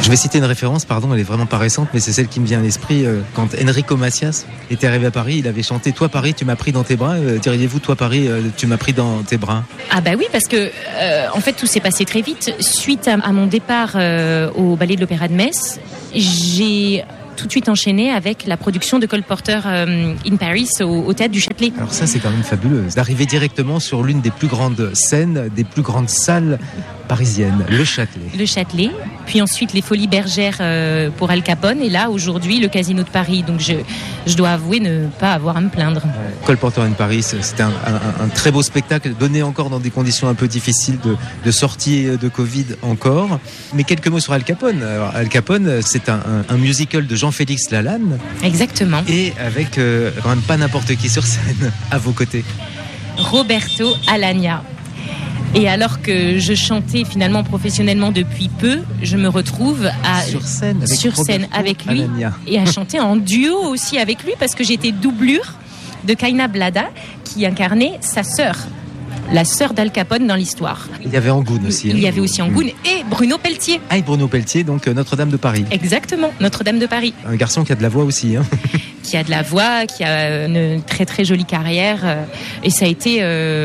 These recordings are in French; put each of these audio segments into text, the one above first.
Je vais citer une référence, pardon, elle est vraiment pas récente, mais c'est celle qui me vient à l'esprit. Quand Enrico Macias était arrivé à Paris, il avait chanté « Toi Paris, tu m'as pris dans tes bras ». Diriez-vous « Toi Paris, tu m'as pris dans tes bras ». Ah bah oui, parce que en fait tout s'est passé très vite. Suite à mon départ au Ballet de l'Opéra de Metz, j'ai tout de suite enchaîné avec la production de Cole Porter in Paris au Théâtre du Châtelet. Alors ça, c'est quand même fabuleux, d'arriver directement sur l'une des plus grandes scènes, des plus grandes salles parisiennes, le Châtelet. Le Châtelet, puis ensuite les Folies Bergères pour Al Capone, et là aujourd'hui le Casino de Paris. Donc je dois avouer ne pas avoir à me plaindre. Cole Porter in Paris, c'était un très beau spectacle, donné encore dans des conditions un peu difficiles de sortie de Covid encore. Mais quelques mots sur Al Capone. Alors, Al Capone, c'est un musical de Jean-Félix Lalanne. Exactement. Et avec quand même pas n'importe qui sur scène à vos côtés. Roberto Alagna. Et alors que je chantais finalement professionnellement depuis peu, je me retrouve sur scène avec lui Alagna. Et à chanter en duo aussi avec lui, parce que j'étais doublure de Kaina Blada qui incarnait sa sœur, la sœur d'Al Capone dans l'histoire. Il y avait Angoune aussi. Il y avait aussi Angoune et Bruno Pelletier. Ah, et Bruno Pelletier, donc Notre-Dame de Paris. Exactement, Notre-Dame de Paris. Un garçon qui a de la voix aussi. Qui a de la voix, qui a une très très jolie carrière, et ça a été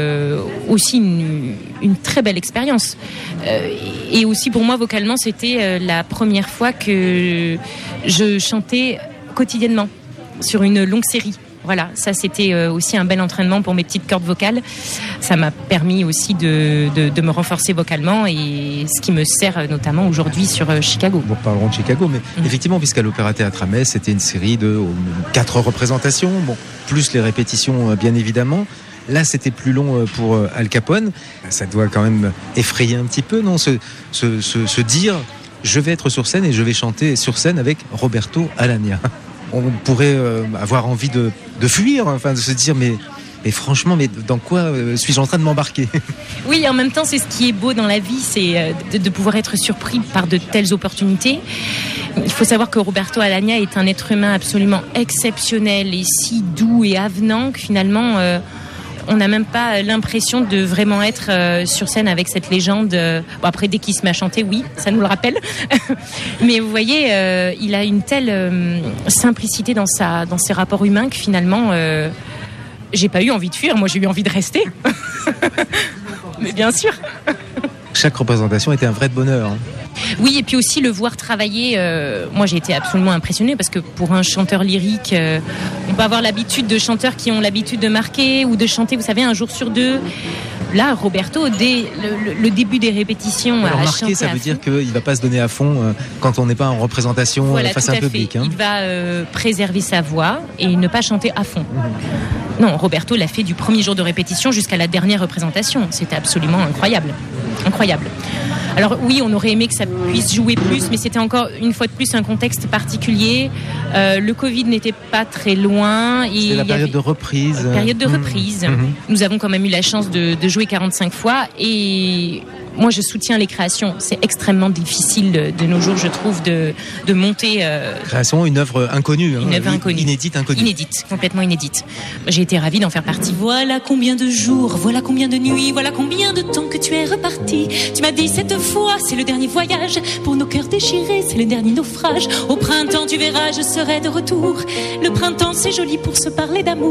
aussi une très belle expérience. Et aussi pour moi vocalement, c'était la première fois que je chantais quotidiennement sur une longue série. Voilà, ça c'était aussi un bel entraînement pour mes petites cordes vocales. Ça m'a permis aussi de me renforcer vocalement, et ce qui me sert notamment aujourd'hui sur Chicago. Nous parlerons de Chicago, mais effectivement, puisqu'à l'Opéra Théâtre à Metz, c'était une série de 4 représentations, plus les répétitions bien évidemment. Là, c'était plus long pour Al Capone. Ça doit quand même effrayer un petit peu, non ? Se dire, je vais être sur scène et je vais chanter sur scène avec Roberto Alagna. On pourrait avoir envie de fuir, enfin de se dire mais franchement, mais dans quoi suis-je en train de m'embarquer ? Oui, en même temps, c'est ce qui est beau dans la vie, c'est de pouvoir être surpris par de telles opportunités. Il faut savoir que Roberto Alagna est un être humain absolument exceptionnel et si doux et avenant que finalement on n'a même pas l'impression de vraiment être sur scène avec cette légende. Bon, après, dès qu'il se met à chanter, oui, ça nous le rappelle. Mais vous voyez, il a une telle simplicité dans ses rapports humains que finalement, j'ai pas eu envie de fuir. Moi, j'ai eu envie de rester. Mais bien sûr. Chaque représentation était un vrai bonheur. Oui, et puis aussi le voir travailler, moi j'ai été absolument impressionnée, parce que pour un chanteur lyrique, on peut avoir l'habitude de chanteurs qui ont l'habitude de marquer ou de chanter, vous savez, un jour sur deux. Là, Roberto, dès le début des répétitions, alors, marquer, ça veut dire qu'il ne va pas se donner à fond quand on n'est pas en représentation face à un public. Il va préserver sa voix et ne pas chanter à fond. Non, Roberto l'a fait du premier jour de répétition jusqu'à la dernière représentation. C'était absolument incroyable. Incroyable. Alors oui, on aurait aimé que ça puisse jouer plus, mais c'était encore une fois de plus un contexte particulier. Le Covid n'était pas très loin. C'était la période de reprise. Nous avons quand même eu la chance de jouer 45 fois, et moi je soutiens les créations. C'est extrêmement difficile de nos jours, je trouve, de monter... Création, une œuvre inconnue. Une œuvre inconnue. Inédite, complètement inédite. J'ai été ravie d'en faire partie. Voilà combien de jours, voilà combien de nuits, voilà combien de temps que tu es reparti. Tu m'as dit cette fois, c'est le dernier voyage. Pour nos cœurs déchirés, c'est le dernier naufrage. Au printemps, tu verras, je serai de retour. Le printemps, c'est joli pour se parler d'amour.